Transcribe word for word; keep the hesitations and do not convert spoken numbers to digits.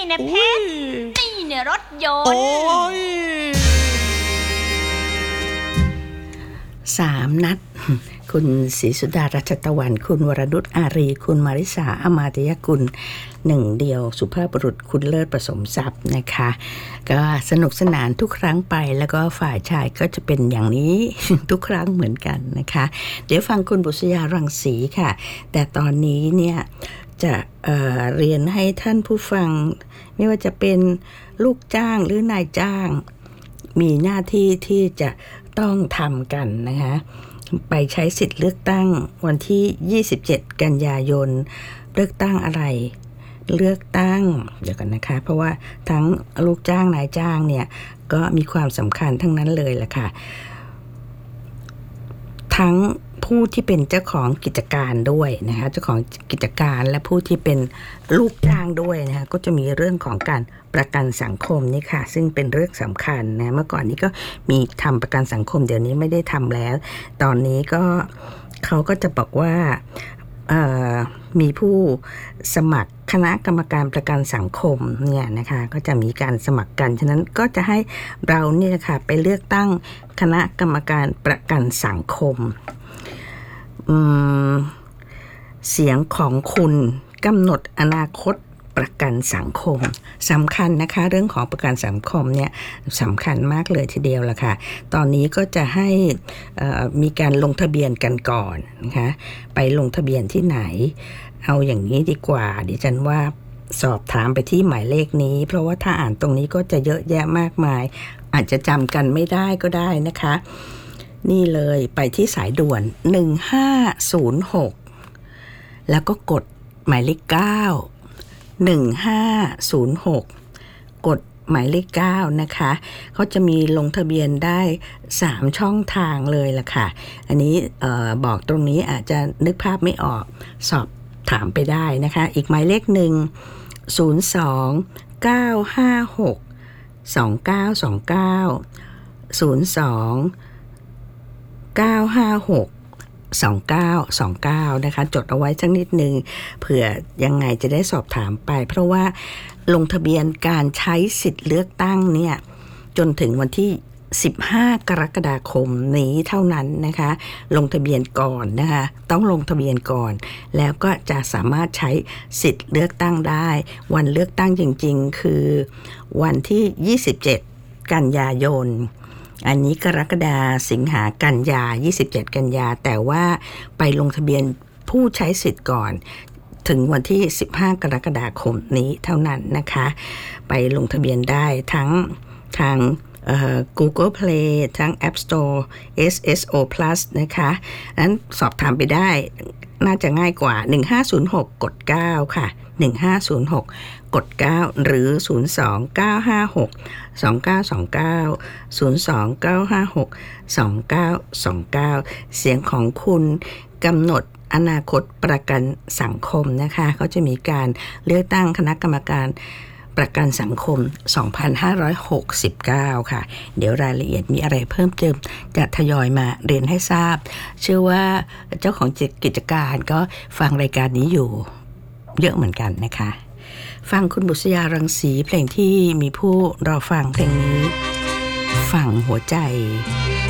นะเพชรนี่เนี่ยรถยนต์โอ้ยสามนัดคุณศรีสุดารัชตะวันคุณวรนุชอารีคุณมาริสาอมาตยกุลหนึ่งเดียวสุภาพบุรุษคุณเลิศผสมทรัพย์นะคะก็สนุกสนานทุกครั้งไปแล้วก็ฝ่ายชายก็จะเป็นอย่างนี้ ทุกครั้งเหมือนกันนะคะเดี๋ยวฟังคุณบุษยารังสีค่ะแต่ตอนนี้เนี่ยจะเอ่อเรียนให้ท่านผู้ฟังไม่ว่าจะเป็นลูกจ้างหรือนายจ้างมีหน้าที่ที่จะต้องทำกันนะคะไปใช้สิทธิ์เลือกตั้งวันที่ยี่สิบเจ็ดกันยายนเลือกตั้งอะไรเลือกตั้งเดี๋ยวกันนะคะเพราะว่าทั้งลูกจ้างนายจ้างเนี่ยก็มีความสำคัญทั้งนั้นเลยแหละค่ะทั้งผู้ที่เป็นเจ้าของกิจการด้วยนะคะเจ้าของกิจการและผู้ที่เป็นลูกจ้างด้วยนะคะก็จะมีเรื่องของการประกันสังคมนี่ค่ะซึ่งเป็นเรื่องสำคัญนะเมื่อก่อนนี้ก็มีทำประกันสังคมเดี๋ยวนี้ไม่ได้ทำแล้วตอนนี้ก็เขาก็จะบอกว่ามีผู้สมัครคณะกรรมการประกันสังคมเนี่ยนะคะก็จะมีการสมัครกันฉะนั้นก็จะให้เราเนี่ยค่ะไปเลือกตั้งคณะกรรมการประกันสังคมเสียงของคุณกำหนดอนาคตประกันสังคมสำคัญนะคะเรื่องของประกันสังคมเนี่ยสำคัญมากเลยทีเดียวละค่ะตอนนี้ก็จะให้มีการลงทะเบียนกันก่อนนะคะไปลงทะเบียนที่ไหนเอาอย่างนี้ดีกว่าดิฉันว่าสอบถามไปที่หมายเลขนี้เพราะว่าถ้าอ่านตรงนี้ก็จะเยอะแยะมากมายอาจจะจำกันไม่ได้ก็ได้นะคะนี่เลยไปที่สายด่วนหนึ่งห้าศูนย์หกแล้วก็กดหมายเลขเก้าหนึ่งห้าศูนย์หกกดหมายเลขเก้านะคะเขาจะมีลงทะเบียนได้สามช่องทางเลยล่ะค่ะอันนี้เอ่อบอกตรงนี้อาจจะนึกภาพไม่ออกสอบถามไปได้นะคะอีกหมายเลขหนึ่ง ศูนย์ สอง เก้า ห้า หก สอง เก้า สอง เก้า ศูนย์ สอง เก้า ห้า หก สอง เก้า สอง เก้านะคะจดเอาไว้สักนิดนึงเผื่อยังไงจะได้สอบถามไปเพราะว่าลงทะเบียนการใช้สิทธิ์เลือกตั้งเนี่ยจนถึงวันที่สิบห้ากรกฎาคมนี้เท่านั้นนะคะลงทะเบียนก่อนนะคะต้องลงทะเบียนก่อนแล้วก็จะสามารถใช้สิทธิ์เลือกตั้งได้วันเลือกตั้งจริงๆคือวันที่ยี่สิบเจ็ดกันยายนอันนี้กรกฎาสิงหากันยายี่สิบเจ็ดกันยาแต่ว่าไปลงทะเบียนผู้ใช้สิทธิ์ก่อนถึงวันที่สิบห้ากรกฎาคมนี้เท่านั้นนะคะไปลงทะเบียนได้ทั้งทางGoogle Play ทั้ง App Store เอส เอส โอ Plus นะคะนั้นสอบถามไปได้น่าจะง่ายกว่าหนึ่งห้าศูนย์หกกดเก้าค่ะหนึ่งห้าศูนย์หกกดเก้าหรือศูนย์ สอง เก้า ห้า หก สอง เก้า สอง เก้า ศูนย์ สอง เก้า ห้า หก สอง เก้า สอง เก้าเสียงของคุณกำหนดอนาคตประกันสังคมนะคะเขาจะมีการเลือกตั้งคณะกรรมการประกันสังคมสองพันห้าร้อยหกสิบเก้าค่ะเดี๋ยวรายละเอียดมีอะไรเพิ่มเติมจะทยอยมาเรียนให้ทราบเชื่อว่าเจ้าของกิจการก็ฟังรายการนี้อยู่เยอะเหมือนกันนะคะฟังคุณบุษยารังสีเพลงที่มีผู้รอฟังเพลงนี้ฝั่งหัวใจ